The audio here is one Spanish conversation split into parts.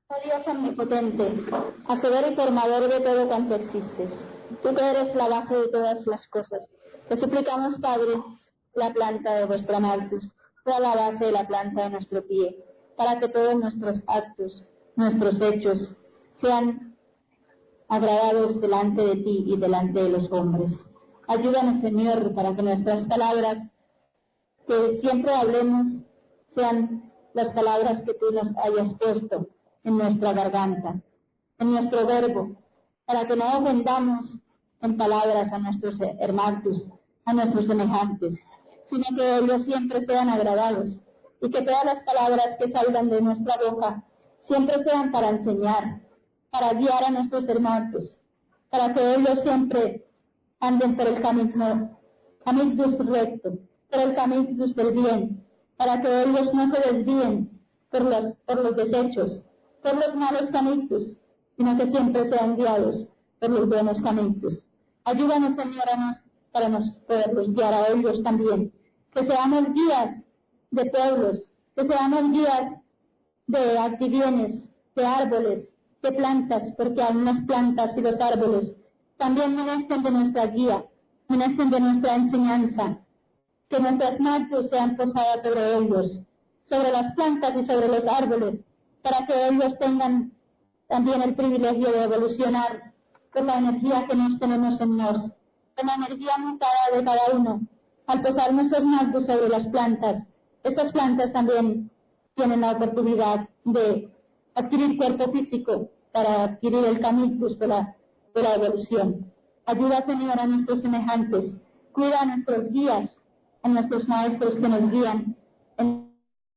Oh Dios omnipotente, hacedor y formador de todo cuanto existes, tú que eres la base de todas las cosas, te suplicamos, Padre, la planta de vuestra Malthus, sea la base de la planta de nuestro pie, para que todos nuestros actos, nuestros hechos, sean agradados delante de ti y delante de los hombres. Ayúdanos, Señor, para que nuestras palabras, que siempre hablemos, sean las palabras que tú nos hayas puesto en nuestra garganta, en nuestro verbo, para que no ofendamos en palabras a nuestros hermanos, a nuestros semejantes, sino que ellos siempre sean agradados y que todas las palabras que salgan de nuestra boca siempre sean para enseñar, para guiar a nuestros hermanos, para que ellos siempre anden por el camino recto, por el camino del bien, para que ellos no se desvíen por los desechos, por los malos caminos, sino que siempre sean guiados por los buenos caminos. Ayúdanos, Señor, para poderlos guiar a ellos también, que seamos guías de pueblos, que seamos guías de activienes, de árboles, de plantas, porque aún las plantas y los árboles también menestren de nuestra guía, menestren de nuestra enseñanza, que nuestras manos sean posadas sobre ellos, sobre las plantas y sobre los árboles, para que ellos tengan también el privilegio de evolucionar con la energía que nos tenemos en nos, con la energía mutada de cada uno. Al posar nuestros manos sobre las plantas, estas plantas también tienen la oportunidad de adquirir cuerpo físico para adquirir el camino de la evolución. Ayuda, Señor, a nuestros semejantes, cuida a nuestros guías, a nuestros maestros que nos guían en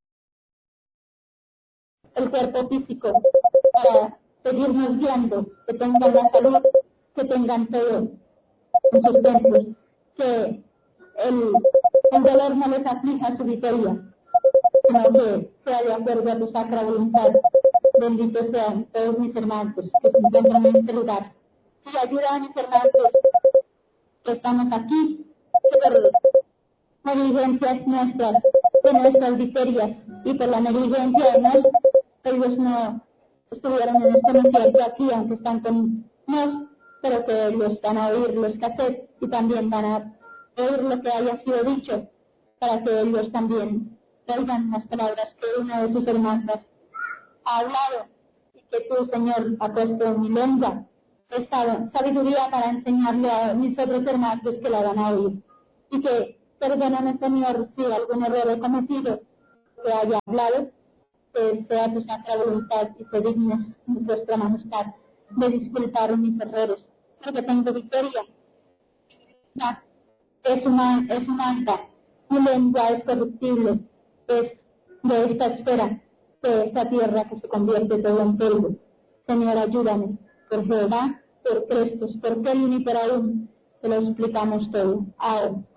el cuerpo físico para seguirnos guiando, que tengan la salud, que tengan todo en sus templos, que el dolor no les aflija su victoria, sino que sea de acuerdo a tu sacra voluntad. Benditos sean todos mis hermanos que se encuentran en este lugar. Y ayuda a mis hermanos que estamos aquí, por negligencias nuestras, de nuestras victorias, y por la negligencia de nosotros, ellos no estuvieron en este concierto aquí, aunque están con nos, pero que ellos van a oír los cassettes y también van a oír lo que haya sido dicho, para que ellos también oigan las palabras que una de sus hermanas ha hablado, y que tú, Señor, has puesto en mi lengua esta sabiduría para enseñarle a mis otros hermanos que la van a oír. Y que perdóname, Señor, si algún error he cometido, que haya hablado, que sea tu santa voluntad y se dignes vuestra majestad de disculpar mis errores, porque tengo victoria. Es humana, mi lengua es corruptible, es de esta esfera, de esta tierra que se convierte todo en polvo. Señor, ayúdame, por Jehová, por Crestos, por Kelly y por aún, te lo explicamos todo. Ahora.